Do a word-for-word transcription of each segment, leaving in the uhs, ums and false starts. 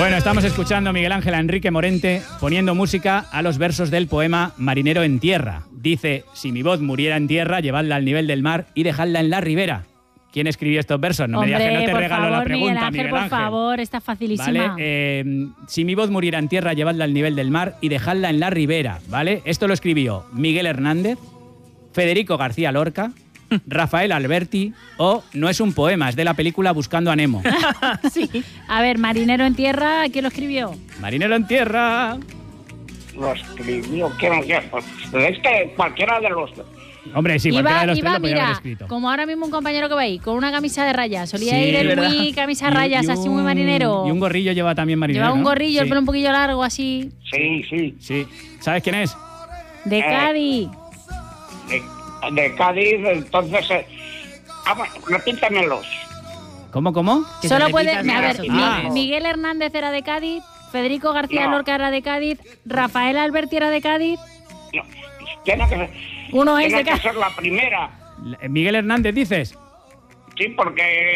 Bueno, estamos escuchando a Miguel Ángel a Enrique Morente poniendo música a los versos del poema Marinero en tierra. Dice, si mi voz muriera en tierra, llevadla al nivel del mar y dejadla en la ribera. ¿Quién escribió estos versos? No Hombre, me digas que no te regalo favor, la pregunta, Miguel Ángel, Miguel por Ángel. favor, está facilísima. ¿Vale? Eh, si mi voz muriera en tierra, llevadla al nivel del mar y dejadla en la ribera, ¿vale? Esto lo escribió Miguel Hernández, Federico García Lorca, Rafael Alberti o no es un poema, es de la película Buscando a Nemo. Sí. A ver, Marinero en tierra, ¿quién lo escribió? Marinero en tierra. Lo escribió, ¿quién? Es que cualquiera de los... Hombre, sí, cualquiera de los tres iba, lo podía mira, haber escrito. como ahora mismo un compañero que va ahí, con una camisa de rayas. Solía Sí, ir el ¿verdad? muy camisa de Y- rayas, y así muy un- marinero. Y un gorrillo lleva también marinero, Lleva un ¿no? gorrillo, Sí. el pelo un poquillo largo, así. Sí, sí. Sí. ¿Sabes quién es? De Eh. Cádiz. De, de Cádiz, entonces... Eh, ah, bueno, repítamelos. ¿Cómo, cómo? Que se Solo repita puede... bien A ver, esos Mi- Ah. Miguel Hernández era de Cádiz, Federico García No. Lorca era de Cádiz, Rafael Alberti era de Cádiz. No, tiene que, Uno es tiene de que Cádiz. ser la primera. Miguel Hernández, dices. Sí, porque...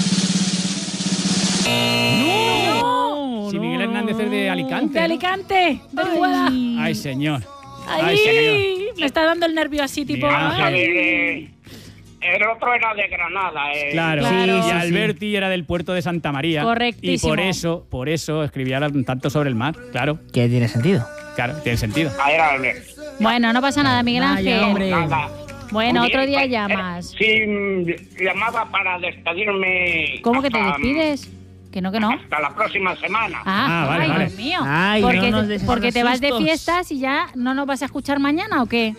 ¡No! Si Miguel Hernández es de Alicante. De ¿no? Alicante, de Orihuela. Ay, señor. Ay, Ay, señor. me está dando el nervio así, tipo... Miguel Ángel. ay. eh, el otro era de Granada. Eh. Claro, Claro. y Sí, sí, Alberti era del puerto de Santa María. Correctísimo. Y por eso, por eso escribía tanto sobre el mar. Claro, Que tiene sentido. claro, tiene sentido. Ah, era Albert. Bueno, no pasa nada, Miguel Vaya, Ángel. hombre. Nada. Bueno, Oye, otro día eh, llamas. Sí, mm, llamaba para despedirme. ¿Cómo que te hasta- despides? Que no, que no. Hasta la próxima semana. Ah, Ah, vale, ay, vale. Dios mío. Ay, porque no nos des porque esos te vas de sustos. fiestas y ya no nos vas a escuchar mañana o qué?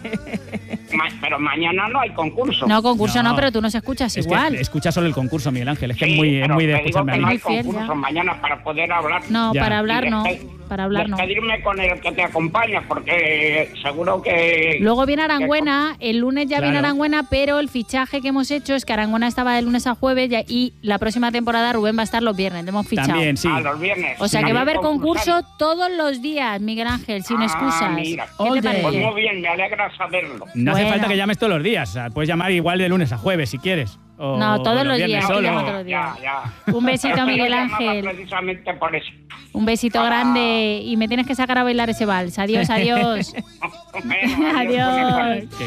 Ma- pero mañana no hay concurso. No, concurso no, No. pero tú nos escuchas Es igual. que escucha solo el concurso, Miguel Ángel. Es que Sí, es muy, es pero muy de te digo escucharme a que mí. no hay Muy fiel, concurso ya. mañana para poder hablar. No, Ya. para hablar Y no. despe- Para hablar no. Despedirme con el que te acompaña, porque seguro que... Luego viene Arangüena, el lunes ya viene Claro. Arangüena, pero el fichaje que hemos hecho es que Arangüena estaba de lunes a jueves ya- y la próxima temporada Rubén va a estar los viernes, le hemos fichado. También, sí. A los viernes. O sea que va a haber concurso concursante. todos los días, Miguel Ángel, sin Ah, excusas. mira. ¿Qué te Oye. Pues parece? muy bien, me alegra saberlo. No hace Bueno. falta que llames todos los días. O sea, puedes llamar igual de lunes a jueves si quieres. O- No, todos o los viernes días, solo. que llamo todos los días. Ya, ya. Un besito, Miguel Yo llamaba Ángel. precisamente por eso. Un besito Ah. grande y me tienes que sacar a bailar ese vals. Adiós, adiós. Bueno, Adiós. Qué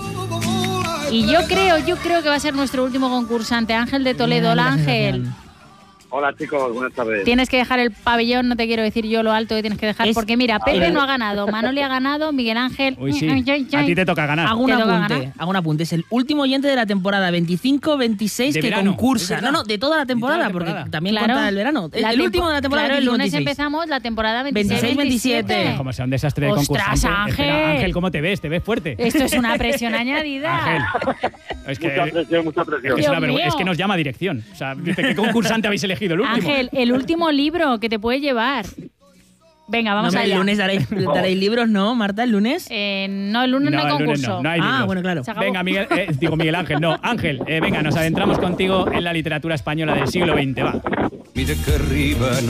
crack. Y yo creo, yo creo que va a ser nuestro último concursante, Ángel de Toledo. Hola, Ángel. Hola chicos, buenas tardes. Tienes que dejar el pabellón, no te quiero decir yo lo alto que tienes que dejar, Es- porque mira, Pepe el- no ha ganado, Manoli ha ganado, Miguel Ángel... Uy, sí. ay, ay, ay. A ti te toca ganar. Hago un Te toca apunte, ganar. hago un apunte. Es el último oyente de la temporada veinticinco veintiséis De que verano, es concursa. verdad. No, no, de toda la temporada, De toda la temporada. porque también Claro. cuenta el verano. La el tempo- último de la temporada Claro, el lunes veinticinco veintiséis. empezamos la temporada veintiséis, veintiséis veintisiete. veintisiete. Como sea un desastre de Ostras, concursante. Ángel. Espera, Ángel, ¿cómo te ves? ¿Te ves fuerte? Esto es una presión añadida. Ángel. Es que, Mucha presión, mucha es, presión. que es una Dios vergüenza. mío. Es que nos llama dirección. O sea, dice, ¿qué concursante habéis elegido? El último. Ángel, el último libro que te puede llevar. Venga, vamos No, allá. el lunes daréis, daréis libros, ¿no, Marta? ¿El lunes? Eh, no, el lunes no, hay el lunes concurso. no, no hay Ah, libros. bueno, claro. Se acabó. Venga, Miguel, eh, digo Miguel Ángel, no, Ángel, eh, venga, nos adentramos contigo en la literatura española del siglo veinte, va. Mira que arriben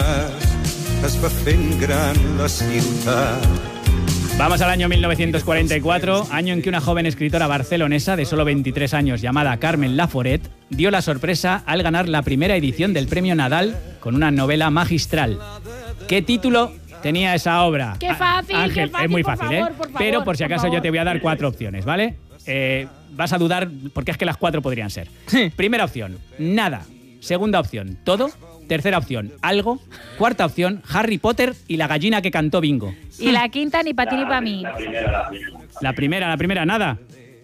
homes, es va fent gran la ciutat. Vamos al año mil novecientos cuarenta y cuatro, año en que una joven escritora barcelonesa de solo veintitrés años llamada Carmen Laforet dio la sorpresa al ganar la primera edición del Premio Nadal con una novela magistral. ¿Qué título tenía esa obra? ¡Qué fácil, Á- Ángel, qué fácil, es muy por fácil, favor, ¿eh? por favor, Pero por si por acaso favor. yo te voy a dar cuatro opciones, ¿vale? Eh, vas a dudar porque es que las cuatro podrían ser. Sí. Primera opción, nada. Segunda opción, todo. Tercera opción, algo. Cuarta opción, Harry Potter y la gallina que cantó Bingo. Y la quinta ni para ti ni para mí. La primera, la primera, nada.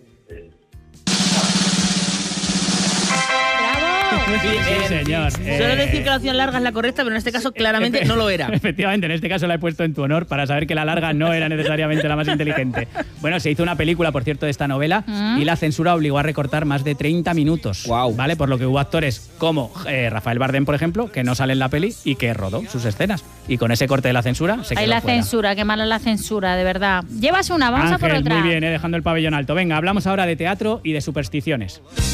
¡Bravo! Sí, sí, señor. Suelo Eh, decir que la opción larga es la correcta, pero en este caso claramente no lo era. Efectivamente, en este caso la he puesto en tu honor para saber que la larga no era necesariamente la más inteligente. Bueno, se hizo una película, por cierto, de esta novela ¿Mm? y la censura obligó a recortar más de treinta minutos. Guau. ¿Vale? Por lo que hubo actores como eh, Rafael Bardem, por ejemplo, que no sale en la peli y que rodó sus escenas. Y con ese corte de la censura se quedó Ahí la fuera. censura, qué mala la censura, de verdad. Llevas una, vamos a por Ángel, otra. muy bien, eh, dejando el pabellón alto. Venga, hablamos ahora de teatro y de supersticiones.